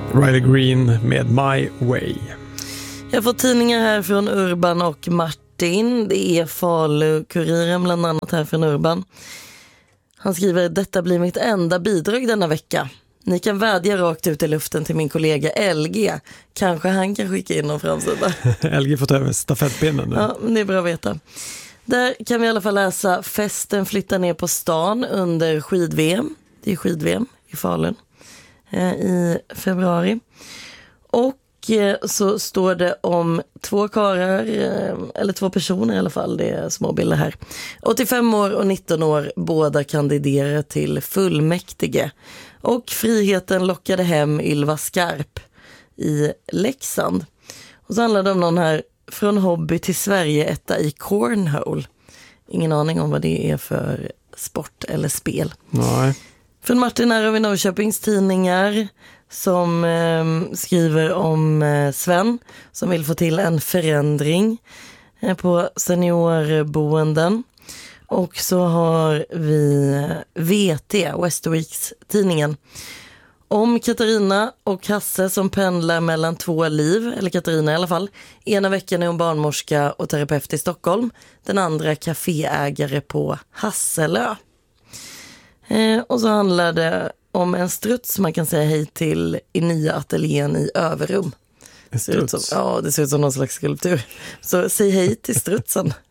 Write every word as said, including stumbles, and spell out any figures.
Riley Green med My Way. Jag har fått tidningar här från Urban och Martin. Det är Falu-Kuriren bland annat här från Urban. Han skriver: detta blir mitt enda bidrag denna vecka. Ni kan vädja rakt ut i luften till min kollega L G. Kanske han kan skicka in någon framsida. L G får ta över stafettpinnen nu. Ja, det är bra att veta. Där kan vi i alla fall läsa: festen flyttar ner på stan under skid-V M. Det är skid-V M i Falun eh, i februari. Och eh, så står det om två karar, eh, eller två personer i alla fall, det är små bilder här. åttiofem år och nitton år, båda kandiderar till fullmäktige. Och friheten lockade hem Ylva Skarp i Leksand. Och så handlar det om någon här: från hobby till Sverige etta i cornhole. Ingen aning om vad det är för sport eller spel. Nej. Från Martin här har vi Norrköpings tidningar som eh, skriver om eh, Sven som vill få till en förändring eh, på seniorboenden. Och så har vi V T, Västerviks tidningen, om Katarina och Hasse som pendlar mellan två liv, eller Katarina i alla fall. Ena veckan är hon barnmorska och terapeut i Stockholm, den andra kaféägare på Hasselö. Eh, och så handlar det om en struts man kan säga hej till i nya ateljén i Överrum. En struts? Som, ja, det ser ut som någon slags skulptur. Så säg hej till strutsen.